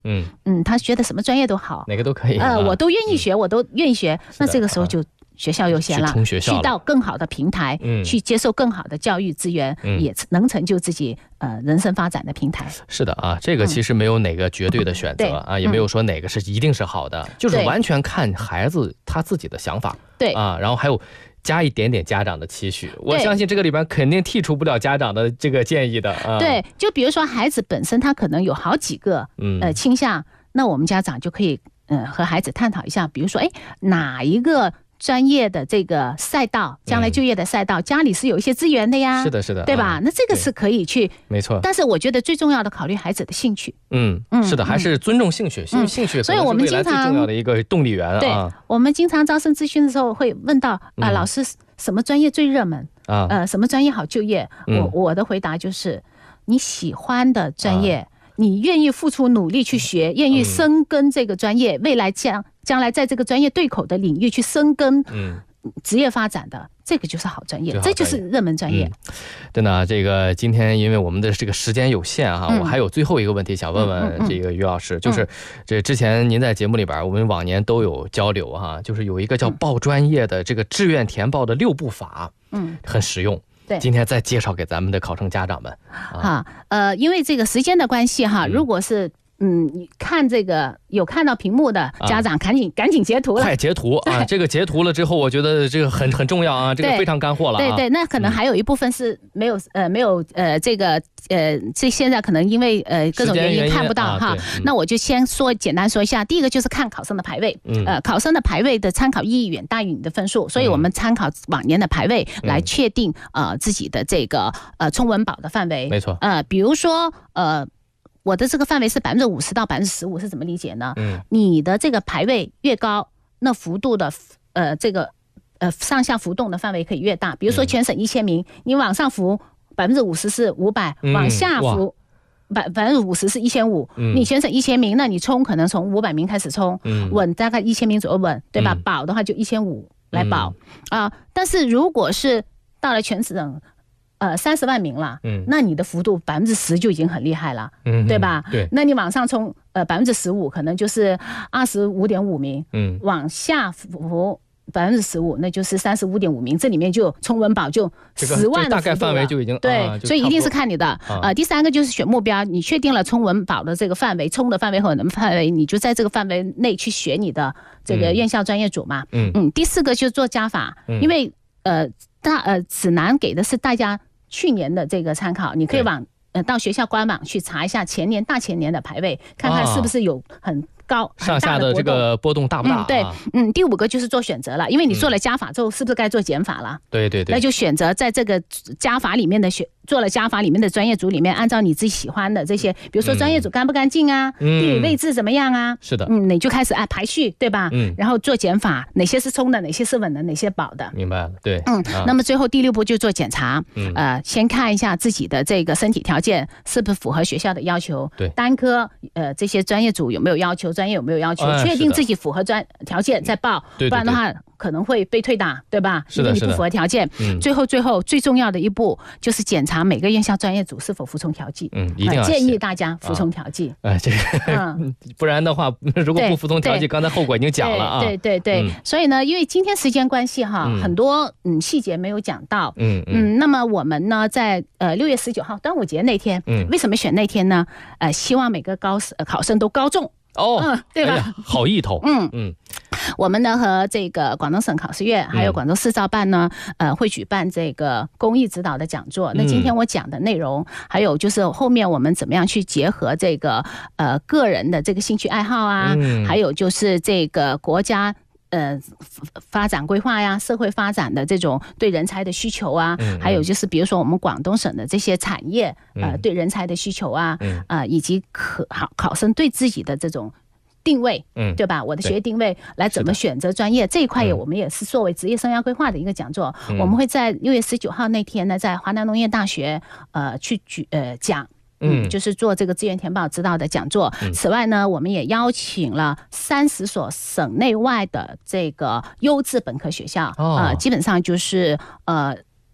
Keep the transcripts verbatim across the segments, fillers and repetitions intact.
嗯嗯，他觉得什么专业都好， 哪个都可以， 呃， 啊、 我都愿意学，嗯、我都愿意学，那这个时候就。学校优先了， 去, 去到更好的平台、嗯、去接受更好的教育资源、嗯、也能成就自己呃人生发展的平台。 是的啊，这个其实没有哪个绝对的选择、嗯、啊，也没有说哪个是一定是好的、嗯、就是完全看孩子他自己的想法。 对啊，然后还有加一点点家长的期许，我相信这个里边肯定剔除不了家长的这个建议的啊。 对，就比如说孩子本身他可能有好几个呃倾向，那我们家长就可以呃和孩子探讨一下，比如说哎哪一个专业的这个赛道，将来就业的赛道、嗯、家里是有一些资源的呀， 是的是的， 对吧、嗯、那这个是可以去， 没错， 但是我觉得最重要的考虑孩子的兴趣。 嗯嗯，是的，还是尊重兴趣、嗯、兴趣可能是未来最重要的一个动力源啊。 对，我们经常招生咨询的时候会问到啊、呃嗯，老师什么专业最热门啊？呃，什么专业好就业？嗯、我我的回答就是你喜欢的专业、啊，你愿意付出努力去学，愿意深耕这个专业，嗯、未来将将来在这个专业对口的领域去深耕，嗯，职业发展的，这个就是好专业，这就是热门专业。 嗯、真的，这个今天因为我们的这个时间有限哈、嗯，我还有最后一个问题想问问这个于老师，嗯嗯嗯、就是这之前您在节目里边，我们往年都有交流哈，就是有一个叫报专业的这个志愿填报的六步法，嗯，很实用。 对， 今天再介绍给咱们的考生家长们啊，呃，因为这个时间的关系哈，如果是。嗯，你看这个有看到屏幕的家长，赶紧、啊、赶紧截图了， 快截图啊！这个截图了之后，我觉得这个很很重要啊，这个非常干货了、啊。 对 对, 对，那可能还有一部分是没有、嗯、呃没有呃这个呃这现在可能因为呃各种原因看不到哈、嗯，那我就先说简单说一下。第一个就是看考生的排位，嗯、呃考生的排位的参考意义远大于你的分数，所以我们参考往年的排位来确定、嗯、呃自己的这个呃冲文保的范围。 没错， 呃比如说呃。我的这个范围是百分之五十到百分之十五，是怎么理解呢？ 嗯， 你的这个排位越高，那幅度的呃这个呃上下浮动的范围可以越大。比如说全省一千名，嗯、你往上浮百分之五十是五百，往下浮百百分之五十是一千五。你全省一千名，那你冲可能从五百名开始冲，嗯、稳大概一千名左右稳，对吧？嗯、保的话就一千五来保啊、嗯呃。但是如果是到了全省。呃，三十万名了，嗯，那你的幅度百分之十就已经很厉害了，嗯，对吧？ 对， 那你往上冲，呃，百分之十五可能就是二十五点五名， 嗯， 往下浮百分之十五，那就是三十五点五名，这里面就冲文保就十万的、这个、 大概范围就已经对、 啊， 所以一定是看你的。啊、呃，第三个就是选目标，你确定了冲文保的这个范围，冲的范围和能范围，你就在这个范围内去选你的这个院校专业组嘛。 嗯嗯，第四个就是做加法，嗯、因为呃大呃指南给的是大家。去年的这个参考，你可以往呃到学校官网去查一下前年、大前年的排位，看看是不是有很高、 上下的这个波动大不大、啊嗯？对，嗯，第五个就是做选择了，因为你做了加法之后，是不是该做减法了？ 对对对， 那就选择在这个加法里面的选。做了加法里面的专业组里面，按照你自己喜欢的这些，比如说专业组干不干净啊，嗯、地理位置怎么样啊？ 是的， 嗯，你就开始啊排序，对吧？ 嗯， 然后做减法，哪些是冲的，哪些是稳的，哪些保的。 明白了，对， 嗯，啊、那么最后第六步就做检查， 嗯， 呃，先看一下自己的这个身体条件是不是符合学校的要求， 对， 单科呃这些专业组有没有要求，专业有没有要求， 哎、 确定自己符合专条件再报， 对对对， 不然的话。可能会被退打，对吧？ 是的， 因为你不符合条件。 嗯、 最后，最后最重要的一步就是检查每个院校专业组是否服从调剂。 嗯，一定要、呃、 建议大家服从调剂。 哎、啊呃，这个、嗯，不然的话，如果不服从调剂，刚才后果已经讲了啊。 对对 对, 对、嗯，所以呢，因为今天时间关系哈， 嗯、 很多嗯细节没有讲到。 嗯嗯, 嗯，那么我们呢，在呃六月十九号端午节那天， 嗯， 为什么选那天呢？呃，希望每个高呃考生都高中。 哦， 嗯，对吧？ 哎、好意头。 嗯嗯。 我们呢和这个广东省考试院还有广州市招办呢，嗯、呃会举办这个公益指导的讲座。那今天我讲的内容，还有就是后面我们怎么样去结合这个呃个人的这个兴趣爱好啊， 嗯、 还有就是这个国家。呃，发展规划呀，社会发展的这种对人才的需求啊， 嗯、 还有就是比如说我们广东省的这些产业， 嗯、 呃，对人才的需求啊， 嗯、 呃，以及可考考生对自己的这种。定位， 嗯， 对吧？我的学业定位来怎么选择专业这一块也，我们也是作为职业生涯规划的一个讲座。嗯、我们会在六月十九号那天呢，在华南农业大学呃去举呃讲。嗯，就是做这个志愿填报指导的讲座。 嗯、 此外呢，我们也邀请了三十所省内外的这个优质本科学校， 哦、 呃，基本上就是呃。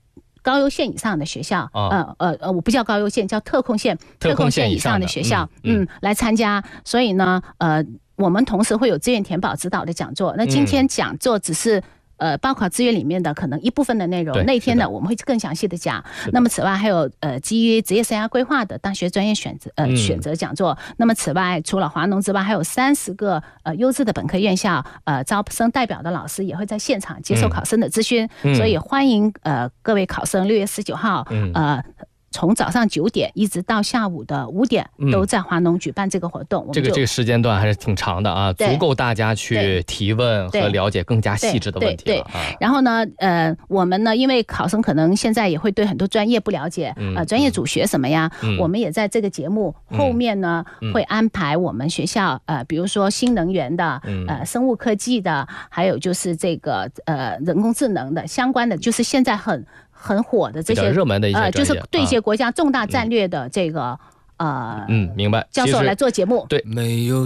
高优线以上的学校， 啊、 呃呃呃，我不叫高优线，叫特控线，特控线以上的学校，嗯, 嗯来参加。所以呢，呃，我们同时会有志愿填报指导的讲座。那今天讲座只是。呃，报考资源里面的可能一部分的内容，那天呢我们会更详细的讲。那么此外还有呃基于职业生涯规划的大学专业选择呃、嗯、选择讲座。那么此外除了华农之外，还有三十个呃优质的本科院校呃招生代表的老师也会在现场接受考生的咨询、嗯，所以欢迎呃各位考生六月十九号、嗯、呃。从早上九点一直到下午的五点，都在华农举办这个活动。 嗯、这个这个时间段还是挺长的啊，足够大家去提问和了解更加细致的问题了、啊、 对, 对, 对。然后呢，呃，我们呢，因为考生可能现在也会对很多专业不了解，嗯、呃，专业组学什么呀、嗯？我们也在这个节目后面呢，嗯、会安排我们学校呃，比如说新能源的，嗯、呃，生物科技的，还有就是这个呃人工智能的相关的，就是现在很。很火的这些热门的一些专业， 呃，就是对一些国家重大战略的这个、啊、呃， 嗯，明白。 教授来做节目， 对，没有。